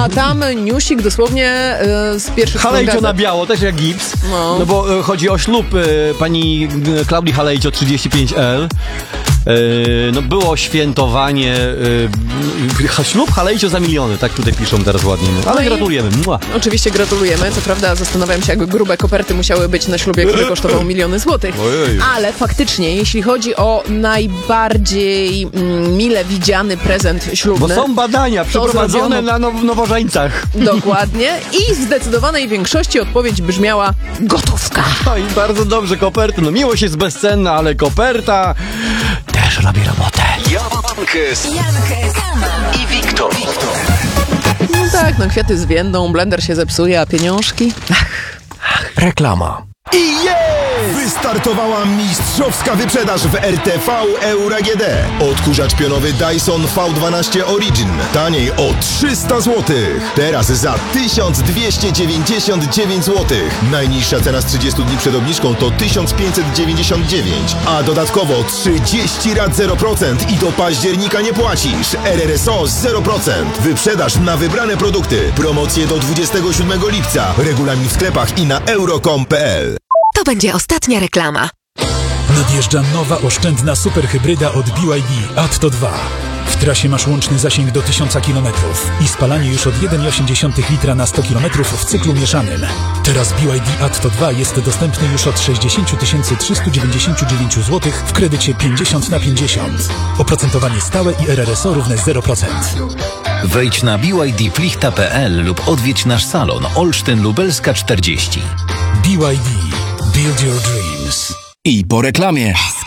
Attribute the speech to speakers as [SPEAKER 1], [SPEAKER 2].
[SPEAKER 1] A tam newsik dosłownie z pierwszych
[SPEAKER 2] Halejcio na biało, też jak gips. No bo chodzi o ślub pani Klaudii Halejcio 35L. No było świętowanie, ślub Halejcio za miliony, tak tutaj piszą teraz ładnie. Ale gratulujemy.
[SPEAKER 1] Oczywiście gratulujemy. Co prawda zastanawiam się, jak grube koperty musiały być na ślubie, który kosztował miliony złotych.
[SPEAKER 2] Ojej.
[SPEAKER 1] Ale faktycznie, jeśli chodzi o najbardziej mile widziany prezent ślubny...
[SPEAKER 2] Bo są badania przeprowadzone na nowożeńcach.
[SPEAKER 1] Dokładnie. I w zdecydowanej większości odpowiedź brzmiała gotówka.
[SPEAKER 2] No i bardzo dobrze, koperty. No miłość jest bezcenna, ale koperta też robi robotę.
[SPEAKER 3] Jankes i Wiktor.
[SPEAKER 1] No tak, no kwiaty zwiędą, blender się zepsuje, a pieniążki?
[SPEAKER 3] Reklama.
[SPEAKER 4] I wystartowała mistrzowska wyprzedaż w RTV Euro AGD. Odkurzacz pionowy Dyson V12 Origin. Taniej o 300 zł. Teraz za 1299 zł. Najniższa cena z 30 dni przed obniżką to 1599. A dodatkowo 30 rat 0% i do października nie płacisz. RRSO 0%. Wyprzedaż na wybrane produkty. Promocje do 27 lipca. Regulamin w sklepach i na euro.com.pl.
[SPEAKER 5] To będzie ostatnia reklama.
[SPEAKER 6] Nadjeżdża nowa oszczędna superhybryda od BYD Atto 2. W trasie masz łączny zasięg do 1000 km i spalanie już od 1,8 litra na 100 km w cyklu mieszanym. Teraz BYD Atto 2 jest dostępny już od 60 399 zł w kredycie 50/50. Oprocentowanie stałe i RRSO równe 0%.
[SPEAKER 3] Wejdź na bydplichta.pl lub odwiedź nasz salon Olsztyn Lubelska 40.
[SPEAKER 6] BYD. Build your dreams.
[SPEAKER 7] I po reklamie.